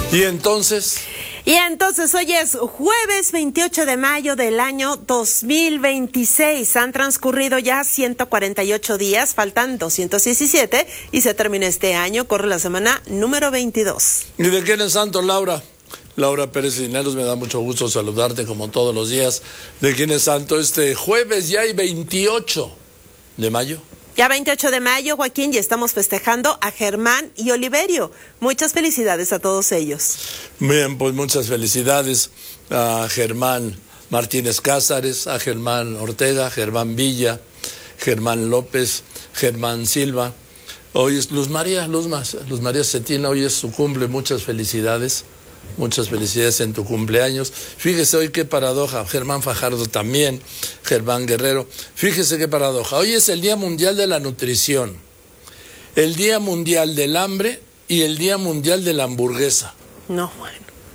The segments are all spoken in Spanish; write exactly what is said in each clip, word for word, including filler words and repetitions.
Y entonces... Y entonces hoy es jueves veintiocho de mayo del año dos mil veintiséis. Han transcurrido ya ciento cuarenta y ocho días, faltan doscientos diecisiete y se termina este año. Corre la semana número veintidós. ¿Y de quién es santo, Laura? Laura Pérez Cisneros, me da mucho gusto saludarte como todos los días. ¿De quién es santo este jueves? Ya hay veintiocho de mayo. Ya veintiocho de mayo, Joaquín, y estamos festejando a Germán y Oliverio. Muchas felicidades a todos ellos. Bien, pues muchas felicidades a Germán Martínez Cázares, a Germán Ortega, Germán Villa, Germán López, Germán Silva. Hoy es Luz María, Luz, Luz María Cetina, hoy es su cumple, muchas felicidades. Muchas felicidades en tu cumpleaños. Fíjese hoy qué paradoja. Germán Fajardo también, Germán Guerrero. Fíjese qué paradoja. Hoy es el Día Mundial de la Nutrición, el Día Mundial del Hambre y el Día Mundial de la Hamburguesa. No, bueno.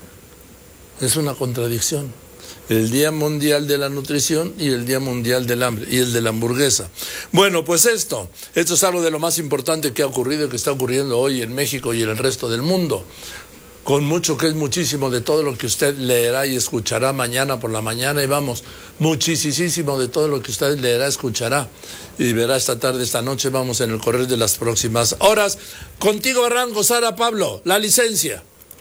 Es una contradicción. El Día Mundial de la Nutrición y el Día Mundial del Hambre y el de la hamburguesa. Bueno, pues esto, esto es algo de lo más importante que ha ocurrido y que está ocurriendo hoy en México y en el resto del mundo. Con mucho, que es muchísimo de todo lo que usted leerá y escuchará mañana por la mañana, y vamos, muchísimo de todo lo que usted leerá, escuchará y verá esta tarde, esta noche, vamos en el correr de las próximas horas. Contigo arranco, Sara Pablo, la licencia.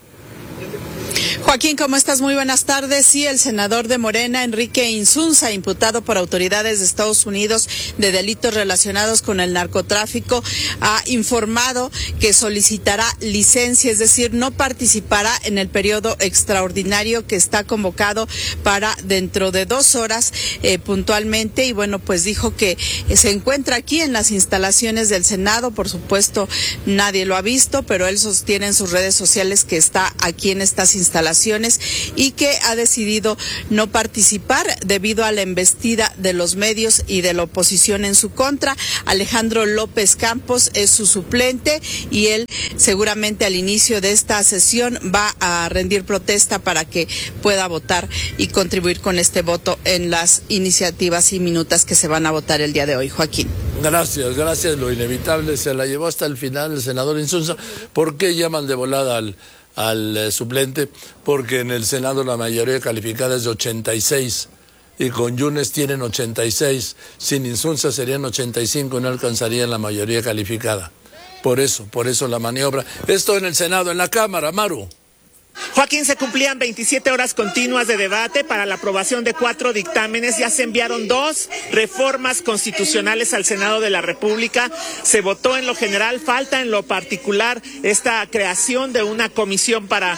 Joaquín, ¿cómo estás? Muy buenas tardes. Sí, el senador de Morena, Enrique Insunza, imputado por autoridades de Estados Unidos de delitos relacionados con el narcotráfico, ha informado que solicitará licencia, es decir, no participará en el periodo extraordinario que está convocado para dentro de dos horas eh, puntualmente. Y bueno, pues dijo que eh, se encuentra aquí en las instalaciones del Senado. Por supuesto, nadie lo ha visto, pero él sostiene en sus redes sociales que está aquí en estas instalaciones y que ha decidido no participar debido a la embestida de los medios y de la oposición en su contra. Alejandro López Campos es su suplente y él seguramente al inicio de esta sesión va a rendir protesta para que pueda votar y contribuir con este voto en las iniciativas y minutas que se van a votar el día de hoy. Joaquín. Gracias, gracias. Lo inevitable se la llevó hasta el final el senador Insunza. ¿Por qué llaman de volada al al eh, suplente? Porque en el Senado la mayoría calificada es de ochenta y seis y con Yunes tienen ochenta y seis, sin Insunza serían ochenta y cinco y no alcanzarían la mayoría calificada. Por eso, por eso la maniobra. Esto en el Senado, en la Cámara, Maru. Joaquín, se cumplían veintisiete horas continuas de debate para la aprobación de cuatro dictámenes. Ya se enviaron dos reformas constitucionales al Senado de la República. Se votó en lo general, falta en lo particular esta creación de una comisión para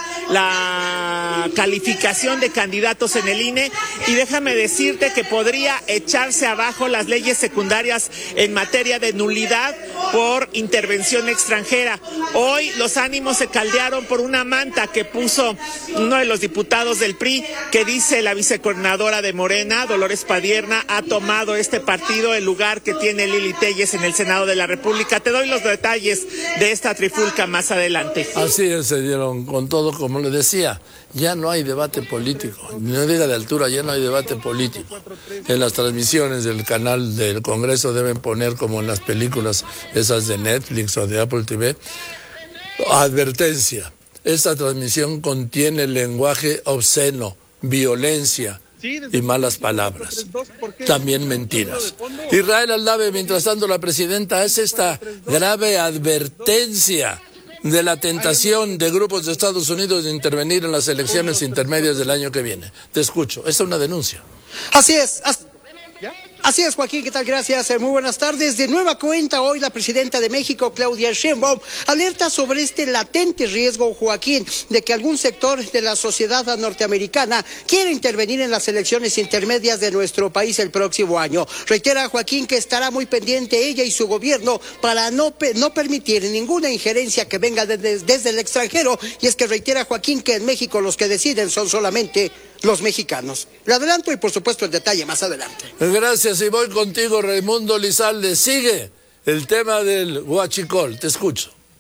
la calificación de candidatos en el I N E. Y déjame decirte que podría echarse abajo las leyes secundarias en materia de nulidad por intervención extranjera. Hoy los ánimos se caldearon por una manta que puso uno de los diputados del P R I, que dice la vicecoordinadora de Morena, Dolores Padierna, ha tomado este partido el lugar que tiene Lili Telles en el Senado de la República. Te doy los detalles de esta trifulca más adelante. Así es, se dieron con todo, como le decía, ya no hay debate político, no diga de altura, ya no hay debate político. En las transmisiones del canal del Congreso deben poner, como en las películas esas de Netflix o de Apple T V, advertencia. Esta transmisión contiene lenguaje obsceno, violencia y malas palabras, también mentiras. Israel Aldave, mientras tanto, la presidenta hace esta grave advertencia de la tentación de grupos de Estados Unidos de intervenir en las elecciones intermedias del año que viene. Te escucho, esta es una denuncia. Así es. Así es, Joaquín, ¿qué tal? Gracias, muy buenas tardes. De nueva cuenta, hoy la presidenta de México, Claudia Sheinbaum, alerta sobre este latente riesgo, Joaquín, de que algún sector de la sociedad norteamericana quiera intervenir en las elecciones intermedias de nuestro país el próximo año. Reitera, Joaquín, que estará muy pendiente ella y su gobierno para no, no permitir ninguna injerencia que venga desde, desde el extranjero, y es que reitera, Joaquín, que en México los que deciden son solamente los mexicanos. Le adelanto y por supuesto el detalle más adelante. Gracias, y voy contigo, Raimundo Lizalde. Sigue el tema del huachicol, te escucho.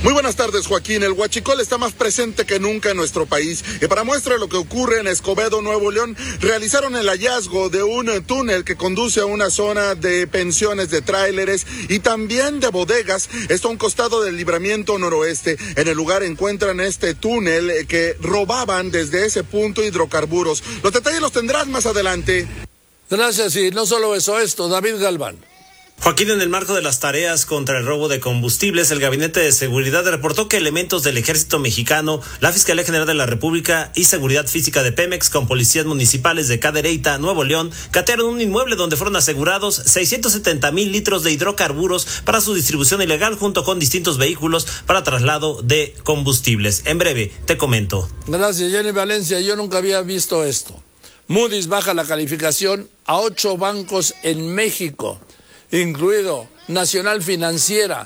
Muy buenas tardes, Joaquín. El huachicol está más presente que nunca en nuestro país. Y para muestra lo que ocurre en Escobedo, Nuevo León, realizaron el hallazgo de un túnel que conduce a una zona de pensiones de tráileres y también de bodegas. Esto a un costado del Libramiento Noroeste. En el lugar encuentran este túnel que robaban desde ese punto hidrocarburos. Los detalles los tendrás más adelante. Gracias, y no solo eso, esto, David Galván. Joaquín, en el marco de las tareas contra el robo de combustibles, el Gabinete de Seguridad reportó que elementos del Ejército Mexicano, la Fiscalía General de la República y Seguridad Física de Pemex con policías municipales de Cadereyta, Nuevo León, catearon un inmueble donde fueron asegurados seiscientos setenta mil litros de hidrocarburos para su distribución ilegal junto con distintos vehículos para traslado de combustibles. En breve, te comento. Gracias, Jenny Valencia. Yo nunca había visto esto. Moody's baja la calificación a ocho bancos en México, incluido Nacional Financiera,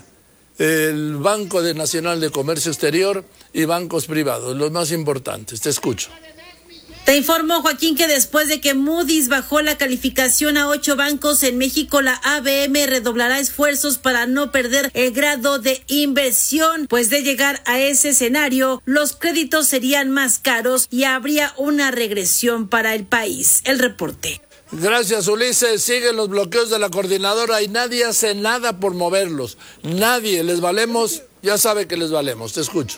el Banco de Nacional de Comercio Exterior y bancos privados, los más importantes. Te escucho. Te informo, Joaquín, que después de que Moody's bajó la calificación a ocho bancos en México, la A B M redoblará esfuerzos para no perder el grado de inversión, pues de llegar a ese escenario, los créditos serían más caros y habría una regresión para el país. El reporte. Gracias, Ulises. Siguen los bloqueos de la coordinadora y nadie hace nada por moverlos. Nadie. Les valemos, ya sabe que les valemos. Te escucho.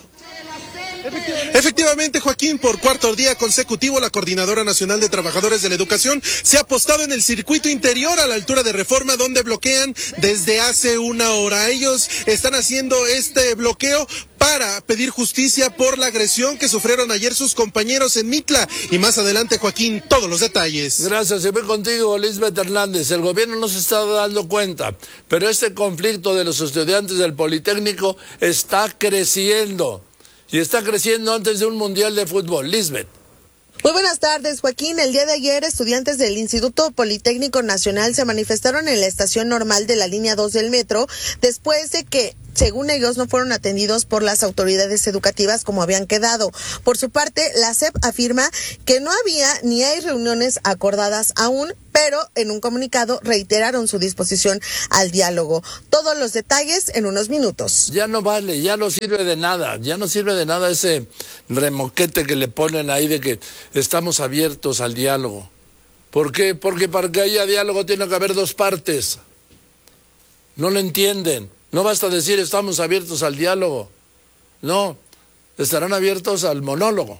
Efectivamente, Joaquín, por cuarto día consecutivo, la Coordinadora Nacional de Trabajadores de la Educación se ha apostado en el circuito interior a la altura de Reforma, donde bloquean desde hace una hora. Ellos están haciendo este bloqueo para pedir justicia por la agresión que sufrieron ayer sus compañeros en Mitla. Y más adelante, Joaquín, todos los detalles. Gracias, y voy contigo, Lisbeth Hernández. El gobierno no se está dando cuenta, pero este conflicto de los estudiantes del Politécnico está creciendo. Y está creciendo antes de un mundial de fútbol. Lisbeth. Muy buenas tardes, Joaquín. El día de ayer, estudiantes del Instituto Politécnico Nacional se manifestaron en la estación normal de la línea dos del metro después de que, según ellos, no fueron atendidos por las autoridades educativas como habían quedado. Por su parte, la S E P afirma que no había ni hay reuniones acordadas aún, pero en un comunicado reiteraron su disposición al diálogo. Todos los detalles en unos minutos. Ya no vale, ya no sirve de nada, ya no sirve de nada ese remoquete que le ponen ahí de que estamos abiertos al diálogo. ¿Por qué? Porque para que haya diálogo tiene que haber dos partes. No lo entienden. No basta decir estamos abiertos al diálogo. No, estarán abiertos al monólogo.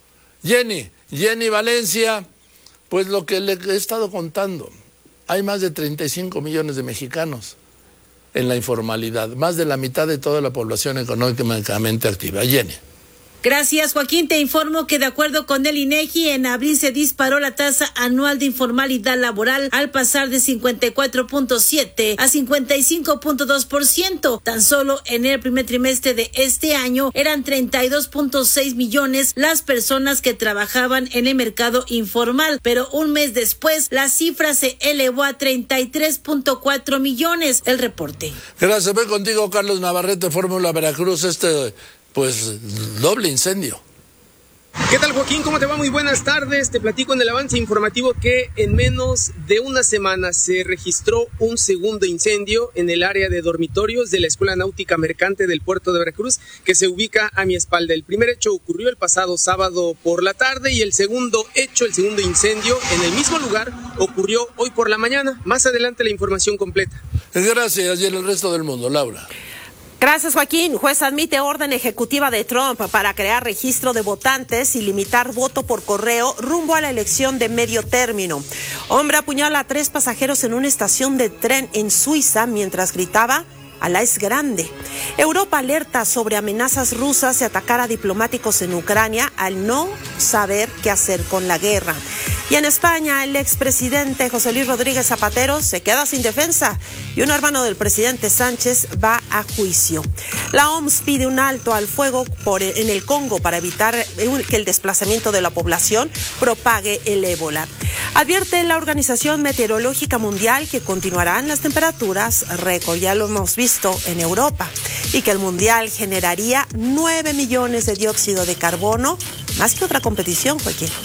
Jenny, Jenny Valencia, pues lo que le he estado contando. Hay más de treinta y cinco millones de mexicanos en la informalidad, más de la mitad de toda la población económicamente activa. Jenny. Gracias, Joaquín. Te informo que de acuerdo con el INEGI, en abril se disparó la tasa anual de informalidad laboral al pasar de cincuenta y cuatro punto siete a cincuenta y cinco punto dos por ciento. Tan solo en el primer trimestre de este año eran treinta y dos punto seis millones las personas que trabajaban en el mercado informal, pero un mes después la cifra se elevó a treinta y tres punto cuatro millones. El reporte. Gracias. Voy contigo, Carlos Navarrete, Fórmula Veracruz. Este Pues doble incendio. ¿Qué tal, Joaquín? ¿Cómo te va? Muy buenas tardes. Te platico en el avance informativo que en menos de una semana se registró un segundo incendio en el área de dormitorios de la Escuela Náutica Mercante del Puerto de Veracruz, que se ubica a mi espalda. El primer hecho ocurrió el pasado sábado por la tarde y el segundo hecho, el segundo incendio en el mismo lugar, ocurrió hoy por la mañana. Más adelante la información completa. Gracias, y en el resto del mundo, Laura. Gracias, Joaquín. Juez admite orden ejecutiva de Trump para crear registro de votantes y limitar voto por correo rumbo a la elección de medio término. Hombre apuñala a tres pasajeros en una estación de tren en Suiza mientras gritaba "Alá es grande". Europa alerta sobre amenazas rusas de atacar a diplomáticos en Ucrania al no saber qué hacer con la guerra. Y en España, el expresidente José Luis Rodríguez Zapatero se queda sin defensa y un hermano del presidente Sánchez va a juicio. La O M S pide un alto al fuego por, en el Congo para evitar que el desplazamiento de la población propague el ébola. Advierte la Organización Meteorológica Mundial que continuarán las temperaturas récord, ya lo hemos visto en Europa, y que el mundial generaría nueve millones de dióxido de carbono, más que otra competición, Joaquín.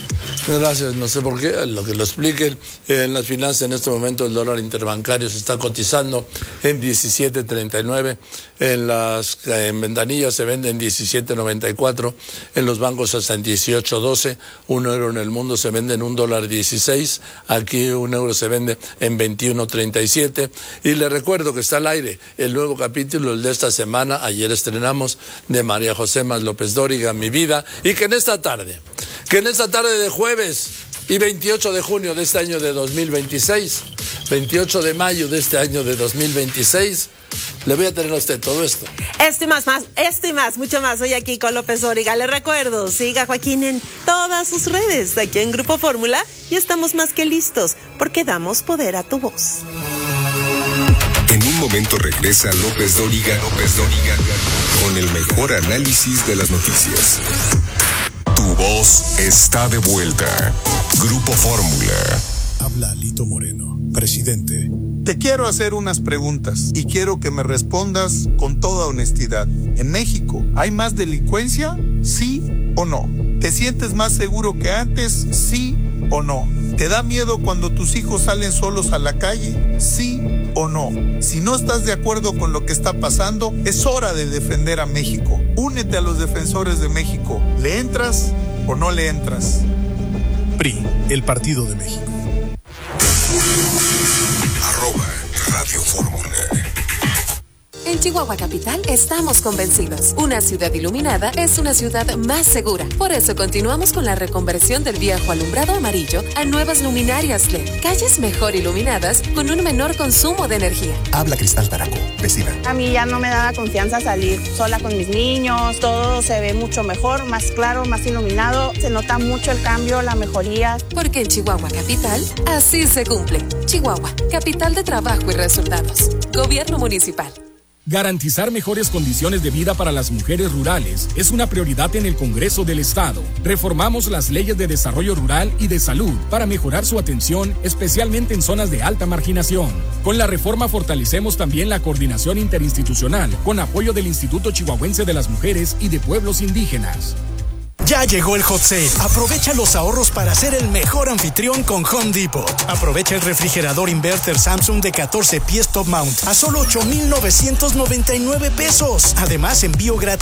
Gracias, no sé por qué, lo que lo expliquen. En las finanzas en este momento el dólar interbancario se está cotizando en diecisiete treinta y nueve, en las en ventanillas se vende en diecisiete noventa y cuatro, en los bancos hasta en dieciocho doce, un euro en el mundo se vende en un dólar dieciséis, aquí un euro se vende en veintiuno treinta y siete, y le recuerdo que está al aire el nuevo capítulo, el de esta semana, ayer estrenamos, de María José Más López Dóriga, Mi Vida, y que en esta tarde, que en esta tarde de jueves y veintiocho de junio de este año de dos mil veintiséis, veintiocho de mayo de este año de dos mil veintiséis, le voy a tener a usted todo esto. Esto y más, más, esto y más, mucho más. Hoy aquí con López Dóriga. Le recuerdo, siga a Joaquín en todas sus redes, aquí en Grupo Fórmula, y estamos más que listos, porque damos poder a tu voz. En un momento regresa López Dóriga, López Dóriga, con el mejor análisis de las noticias. Tu voz está de vuelta. Grupo Fórmula. Habla Lito Moreno, presidente. Te quiero hacer unas preguntas y quiero que me respondas con toda honestidad. ¿En México hay más delincuencia? ¿Sí o no? ¿Te sientes más seguro que antes? ¿Sí o no? ¿Te da miedo cuando tus hijos salen solos a la calle? ¿Sí o no? Si no estás de acuerdo con lo que está pasando, es hora de defender a México. Únete a los defensores de México. ¿Le entras o no le entras? P R I, el Partido de México. Arroba Radio Fórmula. En Chihuahua Capital estamos convencidos. Una ciudad iluminada es una ciudad más segura. Por eso continuamos con la reconversión del viejo alumbrado amarillo a nuevas luminarias L E D. Calles mejor iluminadas con un menor consumo de energía. Habla Cristal Taraco, vecina. A mí ya no me daba confianza salir sola con mis niños. Todo se ve mucho mejor, más claro, más iluminado. Se nota mucho el cambio, la mejoría. Porque en Chihuahua Capital así se cumple. Chihuahua, capital de trabajo y resultados. Gobierno municipal. Garantizar mejores condiciones de vida para las mujeres rurales es una prioridad en el Congreso del Estado. Reformamos las leyes de desarrollo rural y de salud para mejorar su atención, especialmente en zonas de alta marginación. Con la reforma fortalecemos también la coordinación interinstitucional con apoyo del Instituto Chihuahuense de las Mujeres y de Pueblos Indígenas. Ya llegó el hot sale. Aprovecha los ahorros para ser el mejor anfitrión con Home Depot. Aprovecha el refrigerador inverter Samsung de catorce pies top mount a solo ocho mil novecientos noventa y nueve pesos. Además, envío gratis.